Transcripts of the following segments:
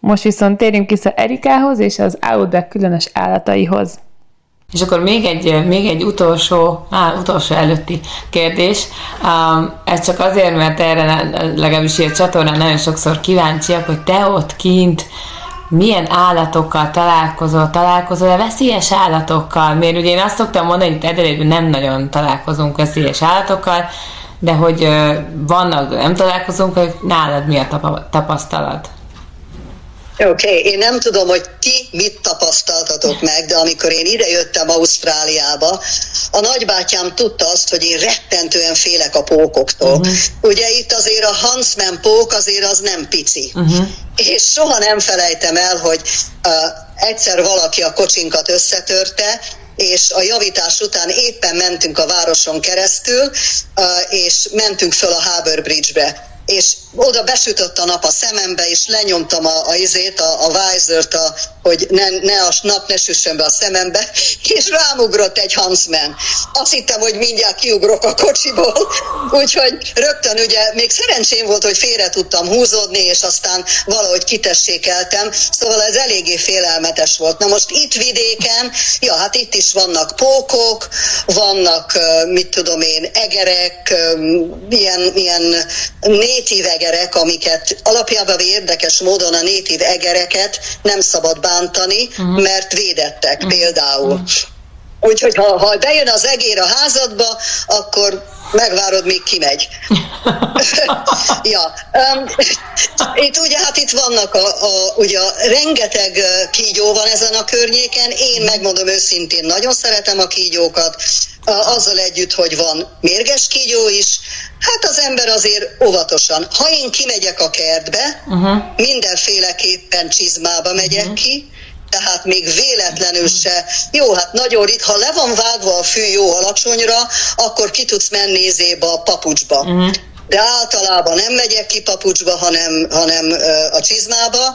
Most viszont térjünk vissza Erikához és az Outback különös állataihoz. És akkor még egy utolsó előtti kérdés. Ez csak azért, mert erre legalábbis ilyen csatornán nagyon sokszor kíváncsiak, hogy te ott kint milyen állatokkal találkozol-e veszélyes állatokkal? Miért ugye én azt szoktam mondani, hogy Adelaide-ben nem nagyon találkozunk veszélyes állatokkal, de hogy vannak, nem találkozunk, hogy nálad mi a tapasztalat? Oké, én nem tudom, hogy ti mit tapasztaltatok meg, de amikor én idejöttem Ausztráliába, a nagybátyám tudta azt, hogy én rettentően félek a pókoktól. Ugye itt azért a Huntsman pók azért az nem pici. És soha nem felejtem el, hogy egyszer valaki a kocsinkat összetörte, és a javítás után éppen mentünk a városon keresztül, és mentünk föl a Harbour Bridge-be. És oda besütött a nap a szemembe, és lenyomtam a visort, hogy a nap ne süssön be a szemembe, és rámugrott egy Huntsman. Azt hittem, hogy mindjárt kiugrok a kocsiból, úgyhogy rögtön ugye még szerencsém volt, hogy félre tudtam húzódni, és aztán valahogy kitessékeltem, szóval ez eléggé félelmetes volt. Na most itt vidéken, hát itt is vannak pókok, vannak, mit tudom én, egerek, ilyen natív egerek, amiket alapjában érdekes módon a natív egereket nem szabad bántani, mert védettek például. Úgyhogy ha bejön az egér a házadba, akkor megvárod, míg kimegy. Itt vannak ugye rengeteg kígyó van ezen a környéken, én megmondom őszintén, nagyon szeretem a kígyókat, azzal együtt, hogy van mérges kígyó is, hát az ember azért óvatosan. Ha én kimegyek a kertbe, mindenféleképpen csizmába megyek ki, tehát még véletlenül se. Jó, hát nagyon ritka, ha le van vágva a fű jó alacsonyra, akkor ki tudsz menni a papucsba. De általában nem megyek ki papucsba, hanem a csizmába,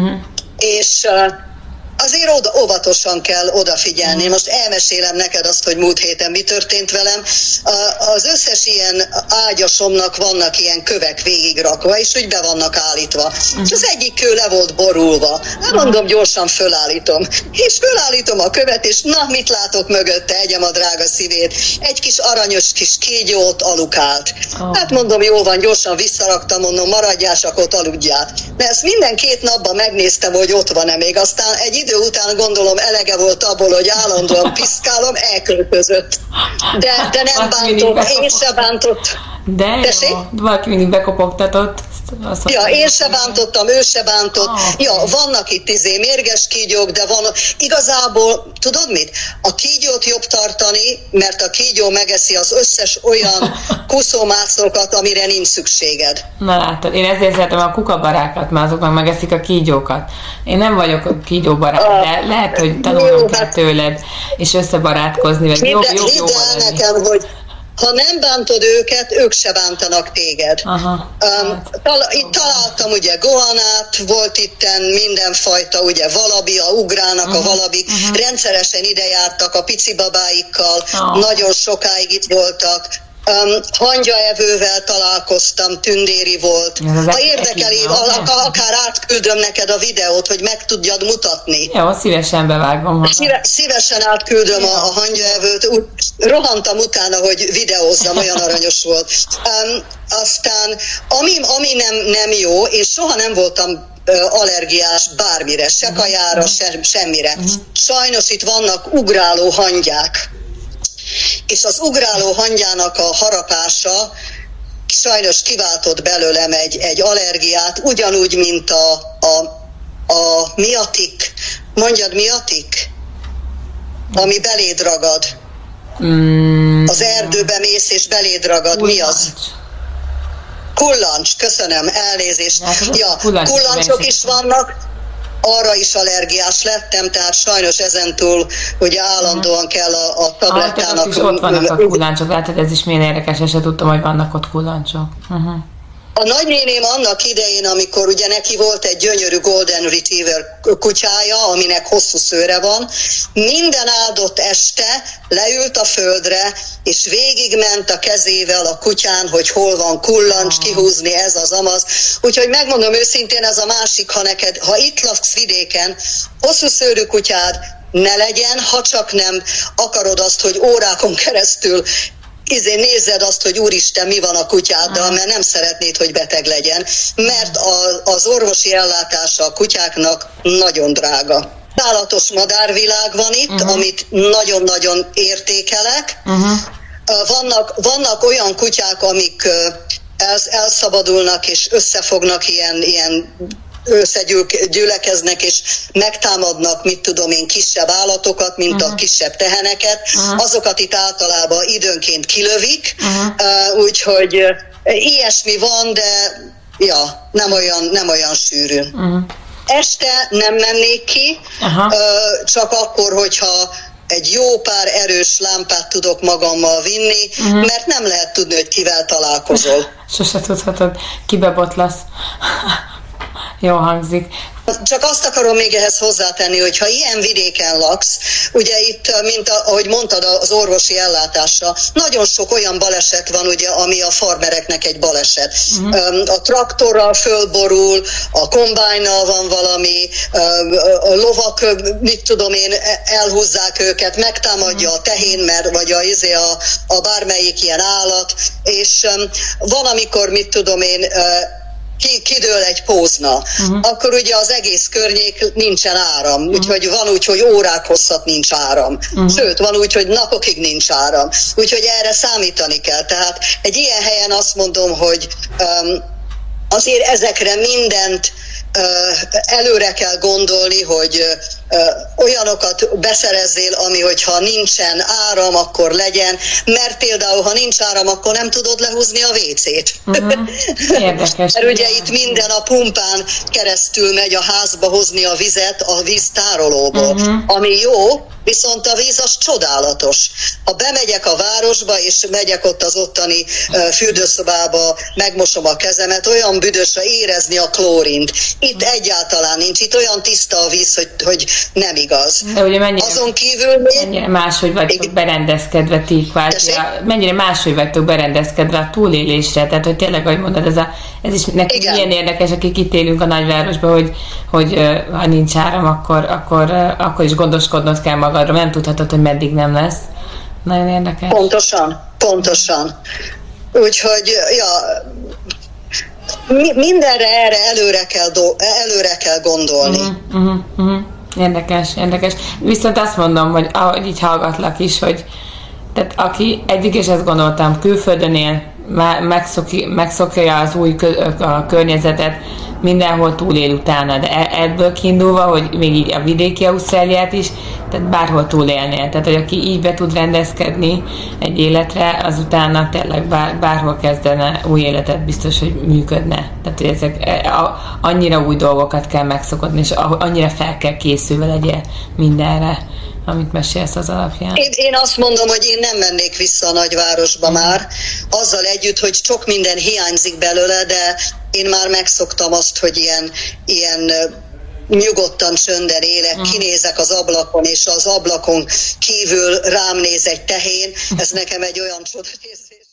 és azért óvatosan kell odafigyelni. Most elmesélem neked azt, hogy múlt héten mi történt velem. Az összes ilyen ágyasomnak vannak ilyen kövek végigrakva, és úgy be vannak állítva. És az egyik kő le volt borulva. Mondom, gyorsan fölállítom. És fölállítom a követ, és mit látok mögötte, egyem a drága szívét. Egy kis aranyos kis kígyót alukált. Hát mondom, jó van, gyorsan visszaraktam, mondom, maradjál, csak ott aludjál. De ezt minden 2 napban megnéztem, hogy ott van-e még. Aztán egy idő után gondolom elege volt abból, hogy állandóan piszkálom, elköltözött. De nem bántott, én se bántott. De jó, valaki mindig bekopogtatott. Én se bántottam, ő se bántott. Vannak itt mérges kígyók, de van. Igazából, tudod mit? A kígyót jobb tartani, mert a kígyó megeszi az összes olyan kuszómászlókat, amire nincs szükséged. Na látod, én ezért szeretem a kukabarákat, mert azok megeszik a kígyókat. Én nem vagyok a kígyóbarát, de lehet, hogy tanulnom kell tőled, és összebarátkozni, vagy jó nekem, hogy ha nem bántod őket, ők se bántanak téged. Itt találtam ugye goanát, volt itten mindenfajta, ugye valabia, ugrának a valabik, rendszeresen ide jártak a pici babáikkal, nagyon sokáig itt voltak. Hangyaevővel találkoztam, tündéri volt. Ha érdekeli, akár átküldöm neked a videót, hogy meg tudjad mutatni. Jó, szívesen bevágom. Szívesen átküldöm a hangyaevőt. Rohantam utána, hogy videózzam, olyan aranyos volt. Aztán, ami nem jó, és soha nem voltam allergiás bármire, se kajára, semmire. Sajnos itt vannak ugráló hangyák. És az ugráló hangyának a harapása sajnos kiváltott belőlem egy allergiát, ugyanúgy, mint a miatik. Mondjad, miatik? Ami beléd ragad. Az erdőbe mész és beléd ragad. Mi az? Kullancs, köszönöm, elnézést. Kullancsok is vannak. Arra is allergiás lettem, tehát sajnos ezentúl ugye állandóan kell a tablettának. És ott vannak a kullancsok, látod, ez is milyen érdekes, és se tudtam, hogy vannak ott kullancsok. A nagynéném annak idején, amikor ugye neki volt egy gyönyörű Golden Retriever kutyája, aminek hosszú szőre van, minden áldott este leült a földre, és végigment a kezével a kutyán, hogy hol van kullancs, kihúzni ez az amaz. Úgyhogy megmondom őszintén, ez a másik, ha itt laksz vidéken, hosszú szőrű kutyád ne legyen, ha csak nem akarod azt, hogy órákon keresztül nézzed azt, hogy úristen, mi van a kutyáddal, mert nem szeretnéd, hogy beteg legyen, mert az orvosi ellátása a kutyáknak nagyon drága. Állatos madárvilág van itt, amit nagyon-nagyon értékelek. Vannak olyan kutyák, amik elszabadulnak és összefognak, ilyen összegyülekeznek és megtámadnak, mit tudom én, kisebb állatokat, mint a kisebb teheneket. Azokat itt általában időnként kilövik, úgyhogy ilyesmi van, de nem olyan sűrű. Este nem mennék ki, csak akkor, hogyha egy jó pár erős lámpát tudok magammal vinni, mert nem lehet tudni, hogy kivel találkozol. Sose tudhatod, kibe botlasz. Jó hangzik. Csak azt akarom még ehhez hozzátenni, hogy ha ilyen vidéken laksz, ugye itt, mint ahogy mondtad, az orvosi ellátásra, nagyon sok olyan baleset van, ugye, ami a farmereknek egy baleset. A traktorral fölborul, a kombájnnal van valami, a lovak, mit tudom én, elhúzzák őket, megtámadja a tehén, vagy a bármelyik ilyen állat, és van, amikor, mit tudom én, kidől egy pózna, akkor ugye az egész környék nincsen áram, úgyhogy van úgy, hogy órák hosszat nincs áram. Sőt, van úgy, hogy napokig nincs áram. Úgyhogy erre számítani kell. Tehát egy ilyen helyen azt mondom, hogy azért ezekre mindent előre kell gondolni, hogy olyanokat beszerezzél, ami hogyha nincsen áram, akkor legyen, mert például, ha nincs áram, akkor nem tudod lehúzni a WC-t. Érdekes. Mert ugye itt minden a pumpán keresztül megy a házba hozni a vizet a víztárolóból, ami jó, viszont a víz az csodálatos. Ha bemegyek a városba, és megyek ott az ottani fürdőszobába, megmosom a kezemet, olyan büdösre érezni a klórint. Itt egyáltalán nincs, itt olyan tiszta a víz, hogy nem igaz. De ugye azon kívül mennyire máshogy vagytok berendezkedve ti, kvázi, mennyire máshogy vagytok berendezkedve a túlélésre, tehát hogy tényleg, ahogy mondod, ez is nekünk ilyen érdekes, akik itt élünk a nagyvárosban, hogy ha nincs áram, akkor is gondoskodnod kell magadról, nem tudhatod, hogy meddig nem lesz. Nagyon érdekes. Pontosan. Úgyhogy, mindenre erre előre kell gondolni. Érdekes. Viszont azt mondom, hogy ahogy így hallgatlak is, hogy tehát aki eddig is ezt gondoltam, külföldön él, megszokja az új a környezetet, mindenhol túlél utána, de ebből kiindulva, hogy még így a vidéki Ausztráliát is, tehát bárhol túlélnél. Tehát, hogy aki így be tud rendezkedni egy életre, az utána tényleg bárhol kezdene új életet, biztos, hogy működne. Tehát, hogy ezek annyira új dolgokat kell megszokodni, és annyira fel kell készülve legyél mindenre, amit mesélsz az alapján. Én azt mondom, hogy én nem mennék vissza a nagyvárosba már, azzal együtt, hogy sok minden hiányzik belőle, de én már megszoktam azt, hogy ilyen nyugodtan, csönden élek, kinézek az ablakon, és az ablakon kívül rám néz egy tehén, ez nekem egy olyan csodaérzés.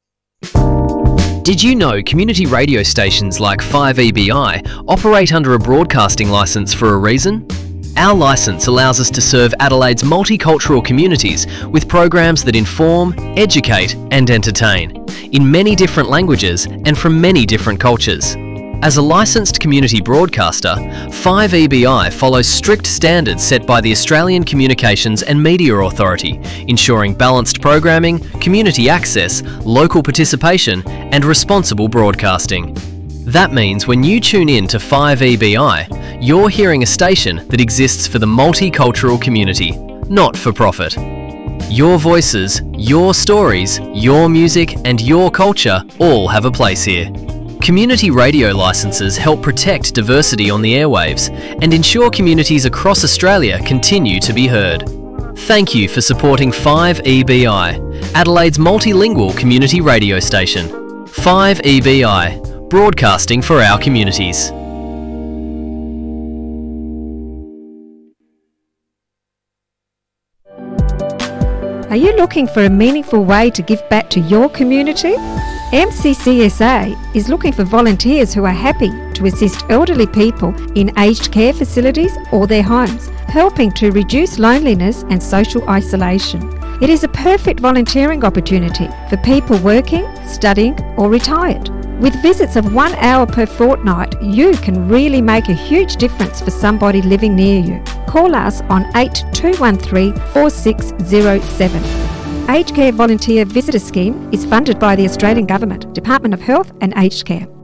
Did you know community radio stations like 5EBI operate under a broadcasting licence for a reason? Our licence allows us to serve Adelaide's multicultural communities with programs that inform, educate and entertain, in many different languages and from many different cultures. As a licensed community broadcaster, 5EBI follows strict standards set by the Australian Communications and Media Authority, ensuring balanced programming, community access, local participation and responsible broadcasting. That means when you tune in to 5EBI, you're hearing a station that exists for the multicultural community, not for profit. Your voices, your stories, your music and your culture all have a place here. Community radio licences help protect diversity on the airwaves and ensure communities across Australia continue to be heard. Thank you for supporting 5EBI, Adelaide's multilingual community radio station. 5EBI, broadcasting for our communities. Are you looking for a meaningful way to give back to your community? MCCSA is looking for volunteers who are happy to assist elderly people in aged care facilities or their homes, helping to reduce loneliness and social isolation. It is a perfect volunteering opportunity for people working, studying or retired. With visits of 1 hour per fortnight, you can really make a huge difference for somebody living near you. Call us on 8213 4607. Aged Care Volunteer Visitor Scheme is funded by the Australian Government, Department of Health and Aged Care.